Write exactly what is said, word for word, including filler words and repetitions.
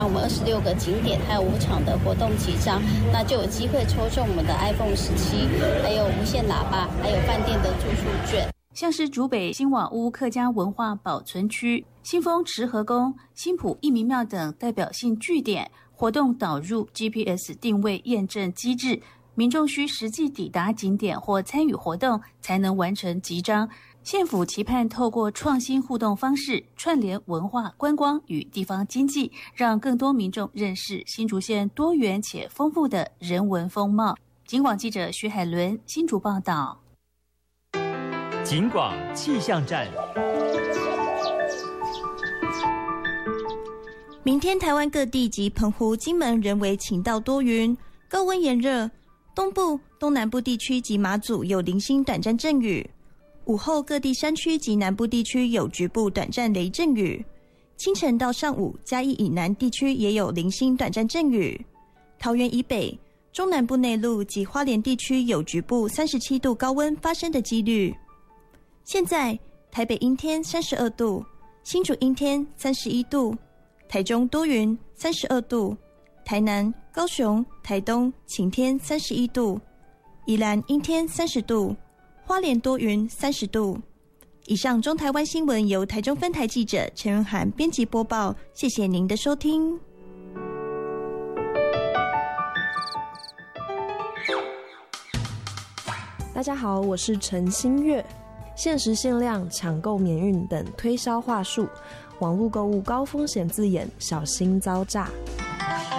我们二十六个景点还有五场的活动集章，那就有机会抽中我们的 iPhone 十七，还有无线喇叭，还有饭店的住宿券。 像是竹北新瓦屋客家文化保存区、新丰慈和宫、新埔义民庙等代表性据点，活动导入 G P S 定位验证机制，民众需实际抵达景点或参与活动才能完成集章。县府期盼透过创新互动方式，串联文化观光与地方经济，让更多民众认识新竹县多元且丰富的人文风貌。警广记者徐海伦新竹报道。 警广气象站。 明天台湾各地及澎湖、金门仍为晴到多云，高温炎热，东部、东南部地区及马祖有零星短暂阵雨。午后各地山区及南部地区有局部短暂雷阵雨，清晨到上午嘉义以南地区也有零星短暂阵雨。桃园以北、中南部内陆及花莲地区有局部三十七度高温发生的几率。现在台北阴天三十二度，新竹阴天三十一度，台中多云三十二度，台南、高雄、台东晴天三十一度，宜兰阴天三十度，花莲多云三十度。以上中台湾新闻由台中分台记者陈润涵编辑播报，谢谢您的收听。 大家好，我是陈新月。限时限量、抢购免运等推销话术，网络购物高风险字眼，小心遭诈。